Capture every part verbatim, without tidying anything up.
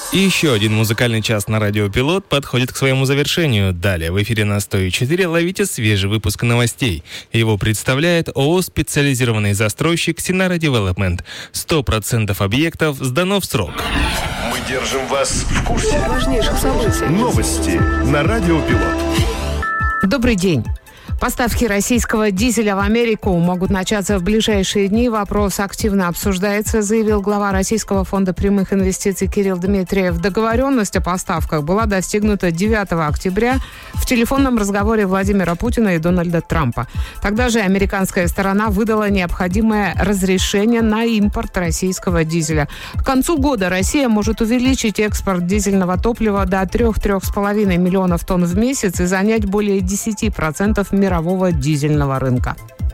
И еще один музыкальный час на радио Пилот подходит к своему завершению. Далее в эфире на сто четыре ловите свежий выпуск новостей. Его представляет ООО «Специализированный застройщик Синара Девелопмент». сто процентов объектов сдано в срок. Мы держим вас в курсе важнейших событий. Новости на радио Пилот. Добрый день. Поставки российского дизеля в Америку могут начаться в ближайшие дни. Вопрос активно обсуждается, заявил глава Российского фонда прямых инвестиций Кирилл Дмитриев. Договоренность о поставках была достигнута девятого октября в телефонном разговоре Владимира Путина и Дональда Трампа. Тогда же американская сторона выдала необходимое разрешение на импорт российского дизеля. К концу года Россия может увеличить экспорт дизельного топлива до трех-трех с половиной миллионов тонн в месяц и занять более десять процентов мирового мирового дизельного рынка.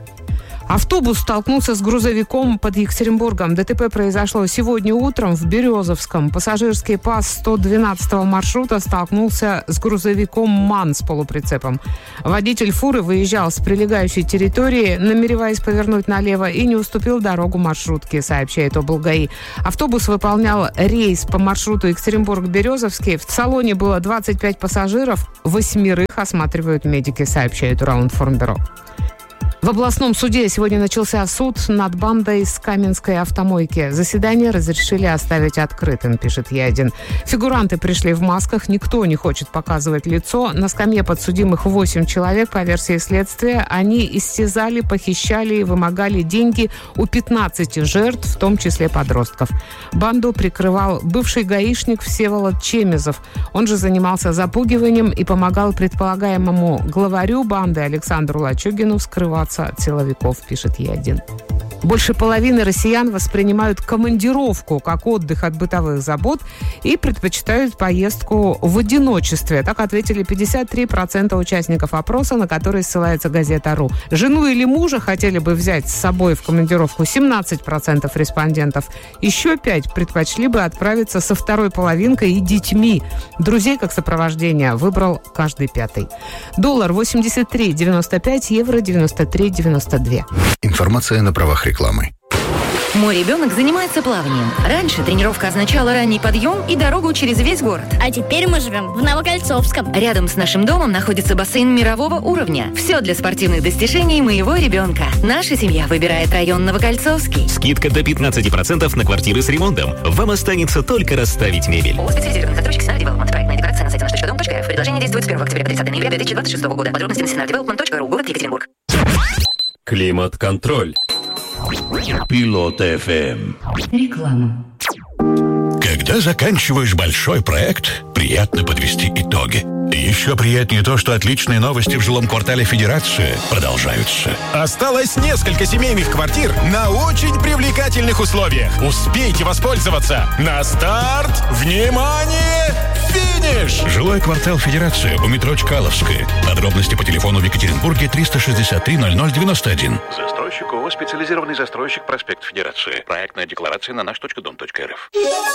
Автобус столкнулся с грузовиком под Екатеринбургом. ДТП произошло сегодня утром в Березовском. Пассажирский ПАЗ сто двенадцатого маршрута столкнулся с грузовиком МАН с полуприцепом. Водитель фуры выезжал с прилегающей территории, намереваясь повернуть налево, и не уступил дорогу маршрутке, сообщает облгаи. Автобус выполнял рейс по маршруту Екатеринбург-Березовский. В салоне было двадцать пять пассажиров, восьмерых осматривают медики, сообщает Уралинформбюро. В областном суде сегодня начался суд над бандой с Каменской автомойки. Заседание разрешили оставить открытым, пишет Е один. Фигуранты пришли в масках, никто не хочет показывать лицо. На скамье подсудимых восемь человек. По версии следствия, они истязали, похищали и вымогали деньги у пятнадцати жертв, в том числе подростков. Банду прикрывал бывший гаишник Всеволод Чемезов. Он же занимался запугиванием и помогал предполагаемому главарю банды Александру Лачугину скрываться от силовиков, пишет Е один. Больше половины россиян воспринимают командировку как отдых от бытовых забот и предпочитают поездку в одиночестве. Так ответили пятьдесят три процента участников опроса, на который ссылается газета.ру. Жену или мужа хотели бы взять с собой в командировку семнадцать процентов респондентов. Еще пять предпочли бы отправиться со второй половинкой и детьми. Друзей как сопровождение выбрал каждый пятый. Доллар восемьдесят три девяносто пять, евро девяносто три девяносто два. Информация на правах рекламы. Мой ребенок занимается плаванием. Раньше тренировка означала ранний подъем и дорогу через весь город. А теперь мы живем в Новокольцовском. Рядом с нашим домом находится бассейн мирового уровня. Все для спортивных достижений моего ребенка. Наша семья выбирает район Новокольцовский. Скидка до пятнадцать процентов на квартиры с ремонтом. Вам останется только расставить мебель. ООО «Специализированный застройщик Синара Девелопмент». Проектная декларация на сайте наш точка дом точка рф. Предложение действует с первого октября по тридцатое ноября две тысячи двадцать шестого года. Подробности на синара девелопмент точка ру. Город Екатеринбург. Климат-контроль. Пилот эф эм. Реклама. Когда заканчиваешь большой проект, приятно подвести итоги. Еще приятнее то, что отличные новости в жилом квартале Федерации продолжаются. Осталось несколько семейных квартир на очень привлекательных условиях. Успейте воспользоваться. На старт! Внимание! Финиш! Жилой квартал Федерации у метро Чкаловская. Подробности по телефону в Екатеринбурге триста шестьдесят три ноль ноль девяносто один. Застройщик ООО «Специализированный застройщик», проспект Федерации. Проектная декларация на наш точка дом точка рф.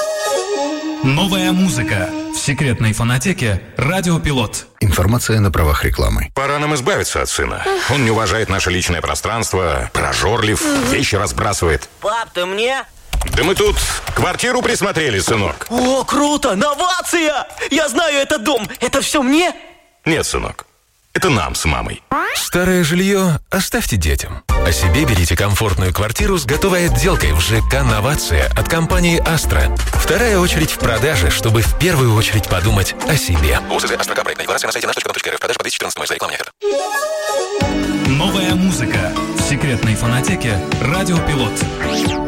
Новая музыка в секретной фонотеке «Радио Пилот». Информация на правах рекламы. Пора нам избавиться от сына. Он не уважает наше личное пространство, прожорлив, вещи разбрасывает. Пап, ты мне? Да мы тут квартиру присмотрели, сынок. О, круто! Новация! Я знаю этот дом. Это все мне? Нет, сынок. Это нам с мамой. Старое жилье оставьте детям. А себе берите комфортную квартиру с готовой отделкой в ЖК «Новация» от компании «Астра». Вторая очередь в продаже, чтобы в первую очередь подумать о себе. УЗЗ «Астра». Проектная декларация на сайте наш точка дом точка рф. Продажа по две тысячи четырнадцатому. За рекламу нет. Новая музыка в секретной фонотеке «Радио Пилот».